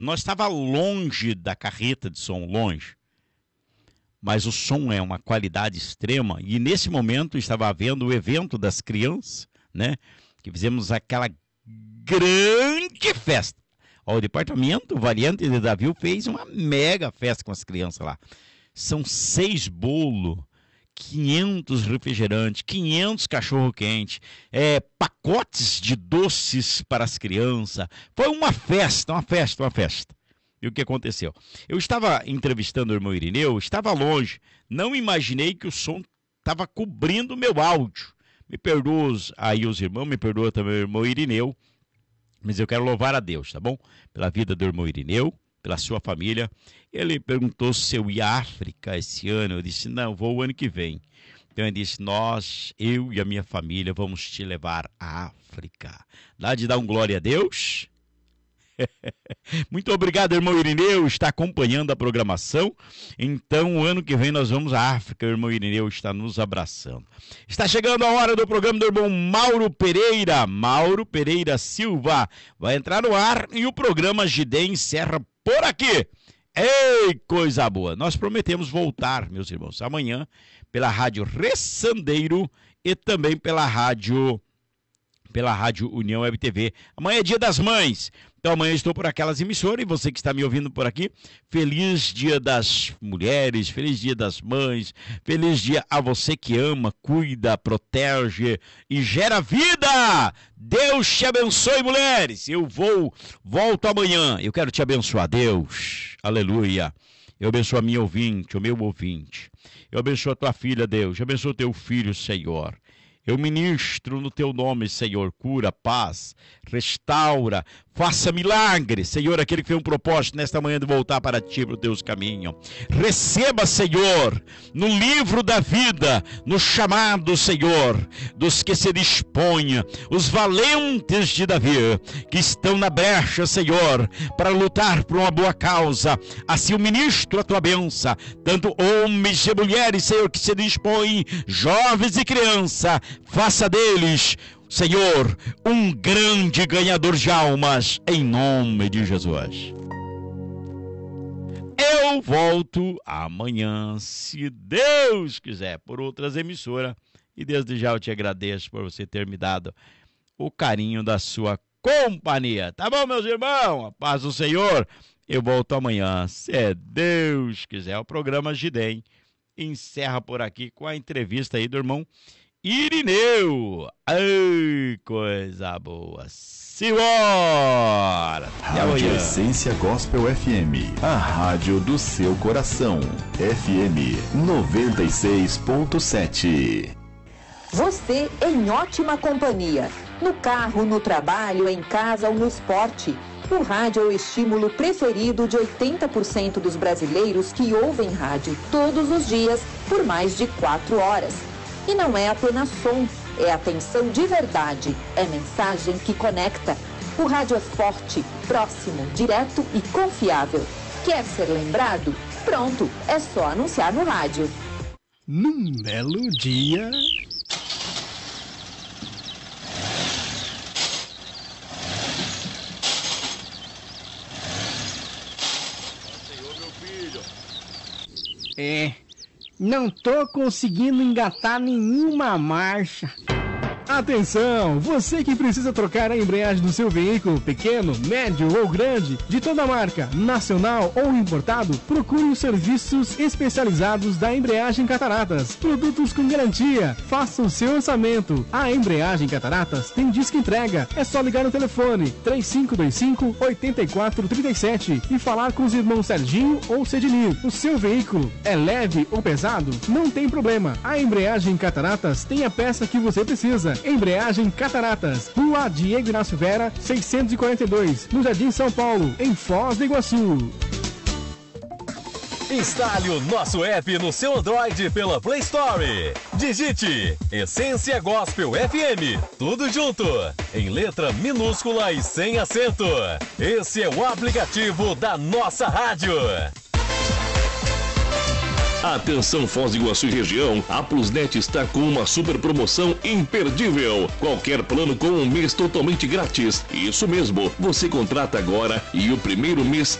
Nós estava longe da carreta de som, longe. Mas o som é uma qualidade extrema. E nesse momento estava havendo o evento das crianças, né? Que fizemos aquela grande festa. Ó, o departamento Variante de Davi fez uma mega festa com as crianças lá. São 6 bolos, 500 refrigerantes, 500 cachorro-quente, pacotes de doces para as crianças. Foi uma festa, uma festa, uma festa. E o que aconteceu? Eu estava entrevistando o irmão Irineu, estava longe, não imaginei que o som estava cobrindo o meu áudio. Me perdoa aí os irmãos, me perdoa também o irmão Irineu, mas eu quero louvar a Deus, tá bom? Pela vida do irmão Irineu, pela sua família. Ele perguntou se eu ia à África esse ano. Eu disse, não, vou o ano que vem. Então ele disse, eu e a minha família vamos te levar à África. Dá de dar um glória a Deus? Muito obrigado, irmão Irineu, está acompanhando a programação. Então, o ano que vem nós vamos à África. O irmão Irineu está nos abraçando. Está chegando a hora do programa do irmão Mauro Pereira Silva. Vai entrar no ar e o programa Gideon encerra por aqui. Ei, coisa boa. Nós prometemos voltar, meus irmãos, amanhã pela Rádio Ressandeiro e também pela Rádio União Web TV. Amanhã é Dia das Mães. Então amanhã estou por aquelas emissoras e você que está me ouvindo por aqui, feliz Dia das Mulheres, feliz Dia das Mães, feliz dia a você que ama, cuida, protege e gera vida. Deus te abençoe, mulheres. Eu volto amanhã. Eu quero te abençoar, Deus. Aleluia. Eu abençoo a minha ouvinte, o meu ouvinte. Eu abençoo a tua filha, Deus. Eu abençoo o teu filho, Senhor. Eu ministro no teu nome, Senhor, cura, paz, restaura, faça milagre, Senhor, aquele que tem um propósito nesta manhã de voltar para ti, para os teus caminhos. Receba, Senhor, no livro da vida, no chamado, Senhor, dos que se dispõem, os valentes de Davi, que estão na brecha, Senhor, para lutar por uma boa causa. Assim eu ministro a tua bênção, tanto homens e mulheres, Senhor, que se dispõem, jovens e crianças. Faça deles, Senhor, um grande ganhador de almas, em nome de Jesus. Eu volto amanhã, se Deus quiser, por outras emissoras. E desde já eu te agradeço por você ter me dado o carinho da sua companhia. Tá bom, meus irmãos? A paz do Senhor. Eu volto amanhã, se Deus quiser. O programa Gideon encerra por aqui com a entrevista aí do irmão Irineu. Ai, coisa boa. Simbora! Rádio Essência Gospel FM, a rádio do seu coração. FM 96.7. Você em ótima companhia. No carro, no trabalho, em casa ou no esporte. O rádio é o estímulo preferido de 80% dos brasileiros que ouvem rádio todos os dias por mais de 4 horas. E não é apenas som, é atenção de verdade, é mensagem que conecta. O rádio é forte, próximo, direto e confiável. Quer ser lembrado? Pronto, é só anunciar no rádio. Num belo dia... Não tô conseguindo engatar nenhuma marcha. Atenção! Você que precisa trocar a embreagem do seu veículo, pequeno, médio ou grande, de toda marca, nacional ou importado, procure os serviços especializados da Embreagem Cataratas. Produtos com garantia. Faça o seu orçamento. A Embreagem Cataratas tem disco entrega. É só ligar no telefone 3525-8437 e falar com os irmãos Serginho ou Cedinir. O seu veículo é leve ou pesado? Não tem problema. A Embreagem Cataratas tem a peça que você precisa. Embreagem Cataratas, Rua Diego Inácio Vera, 642, no Jardim São Paulo, em Foz do Iguaçu. Instale o nosso app no seu Android pela Play Store. Digite Essência Gospel FM, tudo junto, em letra minúscula e sem acento. Esse é o aplicativo da nossa rádio. Atenção Foz do Iguaçu e região, a Plusnet está com uma super promoção imperdível. Qualquer plano com um mês totalmente grátis. Isso mesmo, você contrata agora e o primeiro mês